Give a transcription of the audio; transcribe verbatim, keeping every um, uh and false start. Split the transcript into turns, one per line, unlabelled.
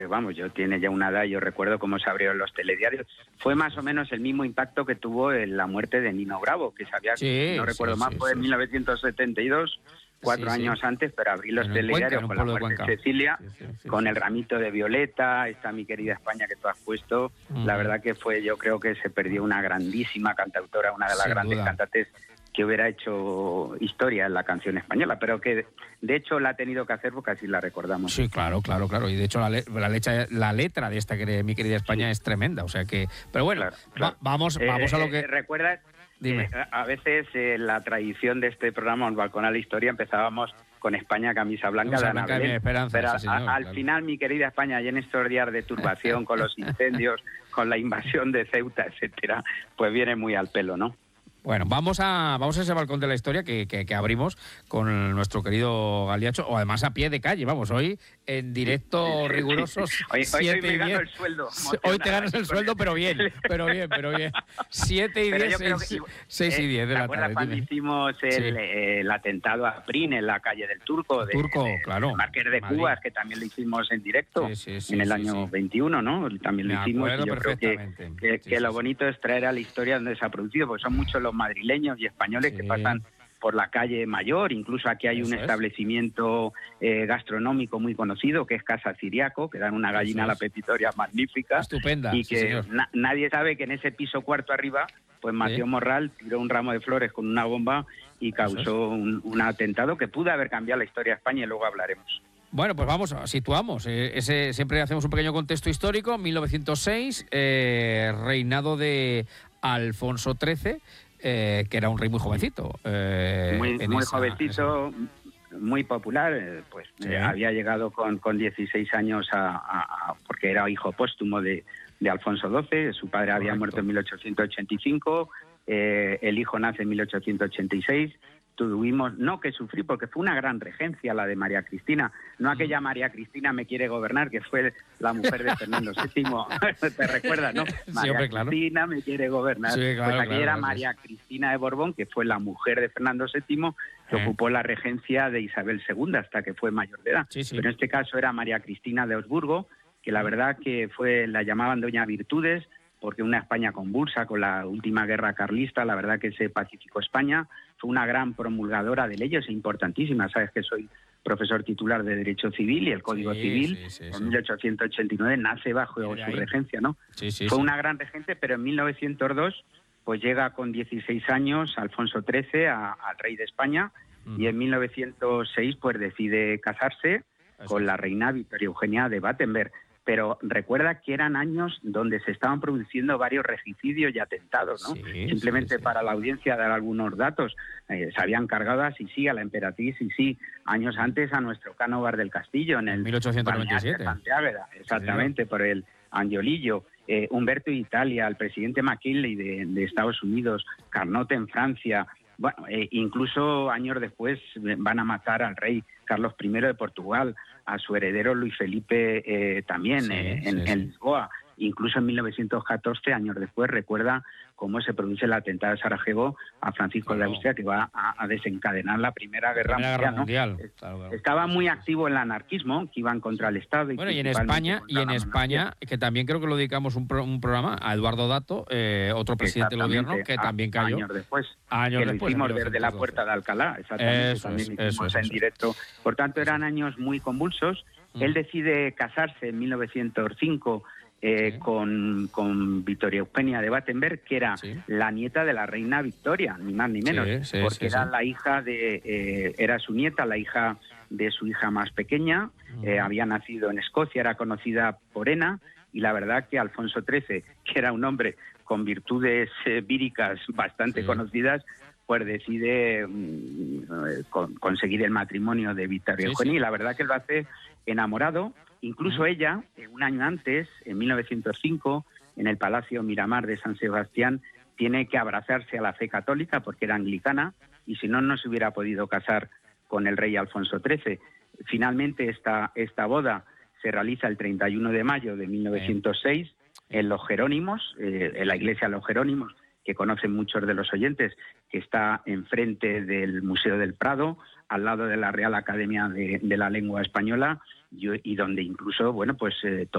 vamos, yo tiene ya una edad, yo recuerdo cómo se abrieron los telediarios. Fue más o menos el mismo impacto que tuvo en la muerte de Nino Bravo, que sabía,
sí,
no recuerdo
sí,
más,
sí,
fue
sí,
en
sí.
mil novecientos setenta y dos, cuatro
sí, sí.
años antes, pero abrí los
En
telediarios
Cuenca,
con la muerte de Cecilia,
sí, sí, sí,
con
sí,
el
sí.
ramito de violeta, esta Mi querida España que tú has puesto.
Mm.
La verdad que fue, yo creo que se perdió una grandísima cantautora, una de las
Sin
grandes
duda.
cantantes que hubiera hecho historia en la canción española, pero que de hecho la ha tenido que hacer porque así la recordamos.
Sí, claro, claro, claro. Y de hecho la, le la, letra, la letra de esta que Mi querida España sí. es tremenda. O sea que, pero bueno,
claro, claro.
Va, vamos,
eh,
vamos a lo que.
Eh, ¿Recuerdas?
Dime.
Eh, a veces eh, la tradición de este programa, Un balcón a la historia, empezábamos con España camisa blanca
Camisa
de Ana
blanca de
Belén.
mi esperanza,
Pero
sí, señor,
a, al
claro.
final, Mi querida España, y en estos días de turbación con los incendios, con la invasión de Ceuta, etcétera, pues viene muy al pelo, ¿no?
Bueno, vamos a vamos a ese balcón de la historia que, que, que abrimos con nuestro querido Galiacho, o además a pie de calle, vamos, hoy en directo rigurosos
hoy,
siete
hoy me
y
gano
diez.
el sueldo.
Hoy te ganas el sueldo, pero bien, pero bien, pero bien. siete y diez, seis y diez de la tarde.
¿Te acuerdas cuando hicimos el,
sí.
eh, el atentado a Prin en la calle del Turco? De,
Turco,
de,
claro.
De Marqués de
Madrid.
Cubas, que también lo hicimos en directo
sí, sí, sí,
en el
sí,
año
sí.
veintiuno, ¿no? También
me
lo hicimos y yo creo que, que,
sí,
que
sí,
lo
sí.
bonito es traer a la historia donde se ha producido, porque son muchos los madrileños y españoles
sí.
que pasan por la calle Mayor. Incluso aquí hay
Eso
un
es.
establecimiento eh, gastronómico muy conocido que es Casa Ciriaco, que dan una gallina a la pepitoria magnífica.
Estupenda,
y
sí,
que na nadie sabe que en ese piso cuarto arriba, pues Mateo
sí.
Morral tiró un ramo de flores con una bomba y causó un, un atentado que pudo haber cambiado la historia de España, y luego hablaremos.
Bueno, pues vamos, situamos. Eh, ese, siempre hacemos un pequeño contexto histórico. mil novecientos seis, eh, reinado de Alfonso trece, eh, que era un rey muy jovencito. Eh,
muy muy
esa,
jovencito,
esa...
muy popular, eh, pues
sí.
eh, había llegado con, con dieciséis años a, a, a, porque era hijo póstumo de, de Alfonso doce, su padre
Correcto.
había muerto en mil ochocientos ochenta y cinco, eh, el hijo nace en mil ochocientos ochenta y seis. Tuvimos, no que sufrir, porque fue una gran regencia la de María Cristina, no mm. aquella María Cristina me quiere gobernar, que fue la mujer de Fernando séptimo, te recuerdas, ¿no? María
sí, hombre, claro.
Cristina me quiere gobernar,
sí, claro,
pues aquí
claro,
era
claro,
María
sí.
Cristina de Borbón, que fue la mujer de Fernando séptimo, que eh. ocupó la regencia de Isabel segunda hasta que fue mayor de edad,
sí, sí.
pero en este caso era María Cristina de Habsburgo, que la verdad que fue, la llamaban Doña Virtudes, porque una España convulsa con la última guerra carlista, la verdad que se pacificó España, fue una gran promulgadora de leyes importantísimas. Sabes que soy profesor titular de Derecho Civil y el Código
sí,
Civil
sí, sí,
en
sí.
mil ochocientos ochenta y nueve nace bajo su
ahí.
regencia, ¿no?
Sí, sí,
fue
sí.
una gran regente, pero en mil novecientos dos pues llega con dieciséis años Alfonso trece a, al rey de España uh-huh. y en mil novecientos seis pues decide casarse Eso con es. la reina Victoria Eugenia de Battenberg. Pero recuerda que eran años donde se estaban produciendo varios regicidios y atentados, ¿no?
Sí,
Simplemente
sí, sí.
para la audiencia dar algunos datos. Eh, se habían cargado a Sisi, a la emperatriz Sisi, años antes a nuestro Cánovar del Castillo, en el
mil ochocientos noventa y siete.
Santiago, exactamente, sí, por el Angiolillo. Eh, Humberto de Italia, el presidente McKinley de, de Estados Unidos, Carnot en Francia. Bueno, eh, incluso años después van a matar al rey Carlos primero de Portugal, a su heredero Luis Felipe eh, también sí, eh, en, sí, en Lisboa. Sí. Incluso en mil novecientos catorce, años después, recuerda cómo se produce el atentado de Sarajevo a Francisco claro. de Austria, que va a, a desencadenar la Primera Guerra
Primera
Mundial.
Guerra mundial.
¿no?
Claro, claro.
Estaba muy activo el anarquismo, que iban contra el Estado. Y
bueno, y en España, y en España, que también creo que lo dedicamos un, pro, un programa a Eduardo Dato, eh, otro presidente del gobierno, que a, también cayó.
Años después.
Años
que
después,
lo hicimos desde la Puerta de Alcalá, exactamente.
Eso
también
es,
hicimos
eso es,
en
eso
directo. Por tanto, eran años muy convulsos. Mm. Él decide casarse en mil novecientos cinco eh, sí. con, con Victoria Eugenia de Battenberg, que era sí. la nieta de la reina Victoria, ni más ni menos, sí, sí, porque sí, era sí. la hija de, eh, era su nieta, la hija de su hija más pequeña, mm. eh, había nacido en Escocia, era conocida por Ena, y la verdad que Alfonso trece, que era un hombre con virtudes eh, víricas bastante sí. conocidas, pues decide mm, con, conseguir el matrimonio de Victoria sí, Eugenia, sí. y la verdad que lo hace enamorado. Incluso uh-huh. ella, un año antes, en mil novecientos cinco, en el Palacio Miramar de San Sebastián, tiene que abrazarse a la fe católica porque era anglicana, y si no, no se hubiera podido casar con el rey Alfonso trece. Finalmente, esta, esta boda se realiza el treinta y uno de mayo de mil novecientos seis en Los Jerónimos, eh, en la iglesia de Los Jerónimos, que conocen muchos de los oyentes, que está enfrente del Museo del Prado, al lado de la Real Academia de, de la Lengua Española, y, y donde incluso, bueno, pues... Eh,